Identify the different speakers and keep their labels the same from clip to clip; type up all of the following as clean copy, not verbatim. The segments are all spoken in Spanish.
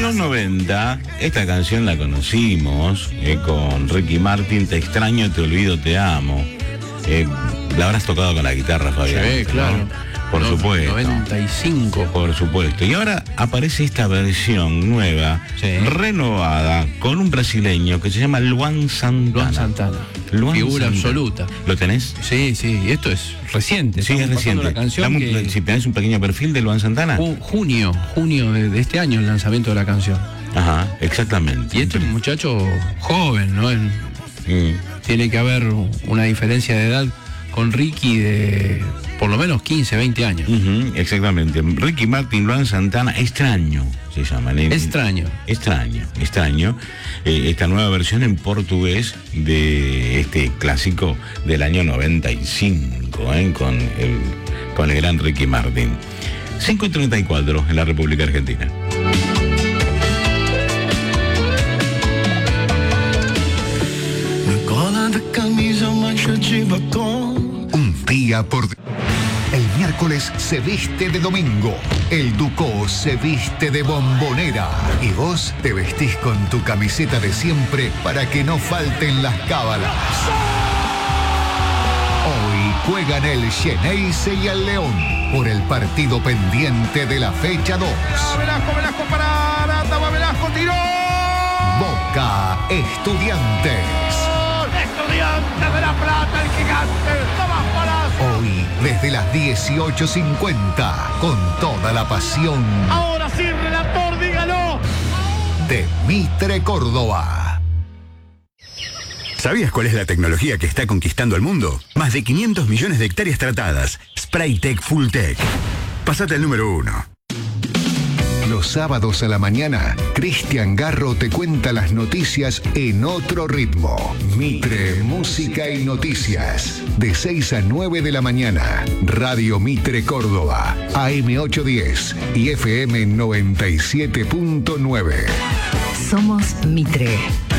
Speaker 1: los 90, esta canción la conocimos con Ricky Martin, Te extraño, te olvido, te amo. La habrás tocado con la guitarra, Fabián.
Speaker 2: Sí, claro.
Speaker 1: ¿No? Por supuesto.
Speaker 2: 95.
Speaker 1: Por supuesto. Y ahora aparece esta versión nueva, renovada, con un brasileño que se llama Luan Santana.
Speaker 2: Luan Santana. Figura absoluta.
Speaker 1: ¿Lo tenés?
Speaker 2: Sí, esto es reciente.
Speaker 1: Sí, es reciente.
Speaker 2: La canción
Speaker 1: Si tenés un pequeño perfil de Luan Santana.
Speaker 2: Junio de este año el lanzamiento de la canción.
Speaker 1: Ajá, exactamente.
Speaker 2: Y este es un muchacho joven, ¿no? Tiene que haber una diferencia de edad con Ricky de por lo menos 15, 20 años.
Speaker 1: Exactamente. Ricky Martin, Luan Santana, Extraño se llama.
Speaker 2: Extraño.
Speaker 1: Esta nueva versión en portugués de este clásico del año 95, con el gran Ricky Martin. 5:34 en la República Argentina.
Speaker 3: Un día por... El miércoles se viste de domingo, el Ducó se viste de bombonera y vos te vestís con tu camiseta de siempre para que no falten las cábalas. Hoy juegan el Xeneize y el León por el partido pendiente de la fecha 2.
Speaker 4: Velasco para Aranda, Velasco tiró.
Speaker 3: Boca Estudiantes.
Speaker 4: Estudiantes de La Plata, el gigante. Tomás Palacio.
Speaker 3: Hoy desde las 18:50 con toda la pasión.
Speaker 4: Ahora sí, relator, dígalo.
Speaker 3: De Mitre Córdoba.
Speaker 5: ¿Sabías cuál es la tecnología que está conquistando el mundo? Más de 500 millones de hectáreas tratadas. Spraytec Fulltech. Pásate al número 1.
Speaker 3: Los sábados a la mañana, Cristian Garro te cuenta las noticias en otro ritmo. Mitre, música y noticias. De 6 a 9 de la mañana. Radio Mitre Córdoba. AM 810 y FM 97.9.
Speaker 6: Somos Mitre.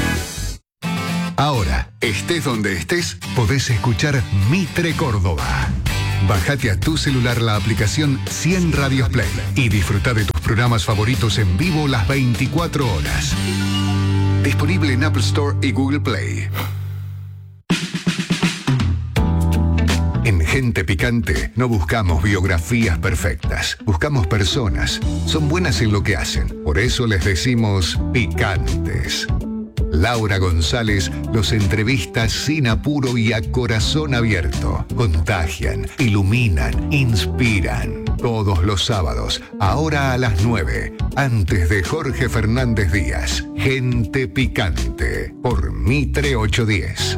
Speaker 3: Ahora, estés donde estés, podés escuchar Mitre Córdoba. Bájate a tu celular la aplicación 100 Radios Play y disfruta de tus programas favoritos en vivo las 24 horas. Disponible en Apple Store y Google Play. En Gente Picante no buscamos biografías perfectas, buscamos personas. Son buenas en lo que hacen, por eso les decimos picantes. Laura González los entrevista sin apuro y a corazón abierto. Contagian, iluminan, inspiran. Todos los sábados, ahora a las 9, antes de Jorge Fernández Díaz. Gente Picante, por Mitre 810.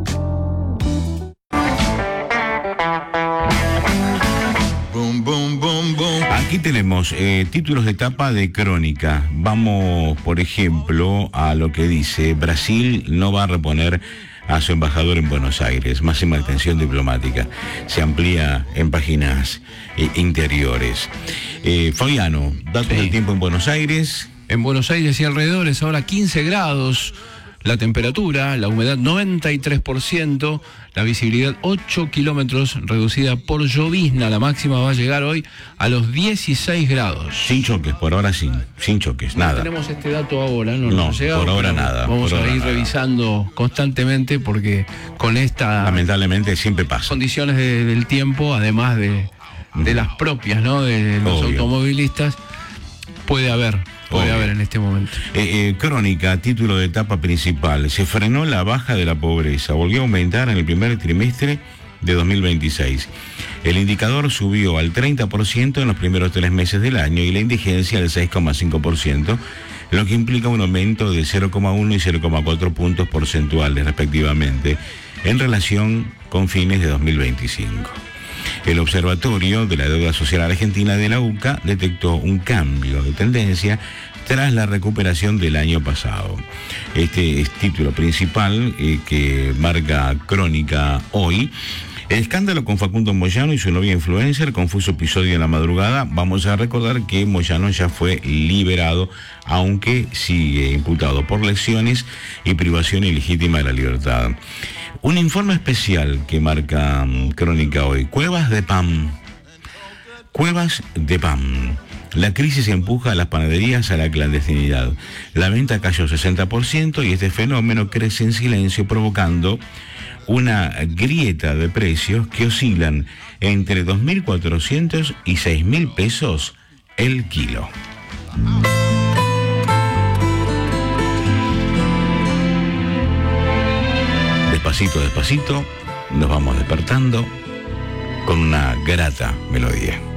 Speaker 1: Aquí tenemos títulos de etapa de crónica. Vamos, por ejemplo, a lo que dice: Brasil no va a reponer a su embajador en Buenos Aires. Máxima tensión diplomática. Se amplía en páginas interiores. Fabiano, datos del tiempo en Buenos Aires.
Speaker 2: En Buenos Aires y alrededores ahora 15 grados. La temperatura, la humedad 93%, la visibilidad 8 kilómetros, reducida por llovizna. La máxima va a llegar hoy a los 16 grados.
Speaker 1: Sin choques, por ahora sin choques, nada.
Speaker 2: No tenemos este dato ahora,
Speaker 1: no llegado, por ahora nada.
Speaker 2: Vamos a ir revisando constantemente porque con esta...
Speaker 1: Lamentablemente siempre pasa.
Speaker 2: Condiciones del tiempo, además de las propias, ¿no? De los automovilistas, puede haber en este momento.
Speaker 1: Crónica, título de etapa principal. Se frenó la baja de la pobreza. Volvió a aumentar en el primer trimestre de 2026. El indicador subió al 30% en los primeros 3 meses del año y la indigencia al 6,5%, lo que implica un aumento de 0,1 y 0,4 puntos porcentuales respectivamente en relación con fines de 2025. El Observatorio de la Deuda Social Argentina de la UCA detectó un cambio de tendencia tras la recuperación del año pasado. Este es título principal que marca Crónica hoy. El escándalo con Facundo Moyano y su novia influencer, confuso episodio en la madrugada. Vamos a recordar que Moyano ya fue liberado, aunque sigue imputado por lesiones y privación ilegítima de la libertad. Un informe especial que marca Crónica hoy. Cuevas de Pam. La crisis empuja a las panaderías a la clandestinidad. La venta cayó 60% y este fenómeno crece en silencio, provocando una grieta de precios que oscilan entre 2.400 y 6.000 pesos el kilo. Despacito, despacito, nos vamos despertando con una grata melodía.